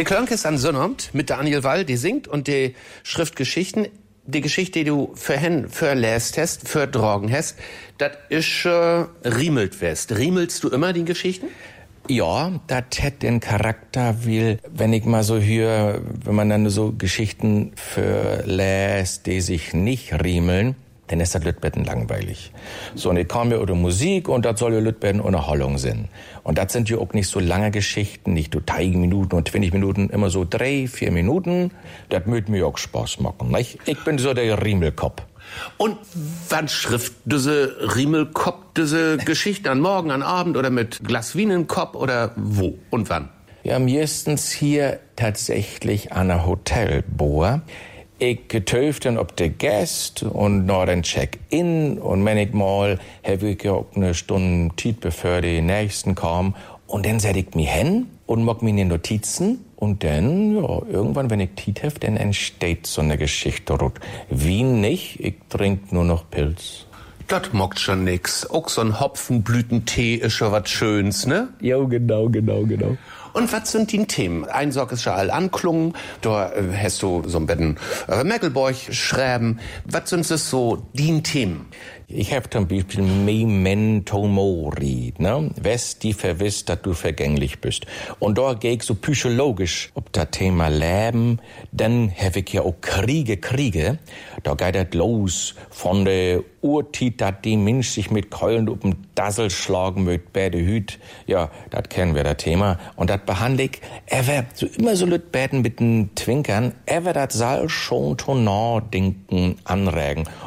Die Klönk ist an Sonnabend mit Daniel Wall, die singt und die schrift Geschichten. Die Geschichte, die du für hen verläst hast, für Drogen hast, das ist riemelt west. Riemelst du immer die Geschichten? Ja, das hat den Charakter, weil, wenn ich mal so höre, wenn man dann so Geschichten verlässt, die sich nicht riemeln, dann ist das Lütbetten langweilig. So, und ich komme über Musik und das soll ja Lütbetten Unterhaltung sein. Und das sind ja auch nicht so lange Geschichten, nicht so 3 Minuten und 20 Minuten, immer so 3-4 Minuten. Das mögt mir auch Spaß machen, nicht? Ich bin so der Riemelkopf. Und wann schrift diese Riemelkopf, diese Geschichte an Morgen, an Abend oder mit Glas Wein im Kopf oder wo und wann? Ja, meistens hier tatsächlich an einer Hotelbohr. Ich getöften ob der Gast und noch den Check-in und manchmal habe ich ja auch eine Stunde Zeit, bevor die Nächsten kommen. Und dann setz ich mich hin und mach mir Notizen und dann, ja, irgendwann, wenn ich Zeit habe, dann entsteht so eine Geschichte. Wie nicht, ich trink nur noch Pilz. Das mockt schon nix. Auch so ein Hopfenblütentee ist schon was Schönes, ne? Ja, genau. Und was sind die Themen? Ein Sock ist schon all anklungen, da hast du so ein bisschen Merkelborg schreiben. Was sind das so die Themen? Ich hab zum Beispiel Memento Mori, ne? Wes die verwisst, dass du vergänglich bist. Und da geh ich so psychologisch ob das Thema Leben, dann hab ich ja auch Kriege. Da geht das los von der Urtit, dass die Mensch sich mit Keulen auf den Dassel schlagen mit bei der Hüt. Ja, das kennen wir, das Thema. Und das behandle ich, so immer so lüt beten mit den Twinkern, das soll schon to denken anregen.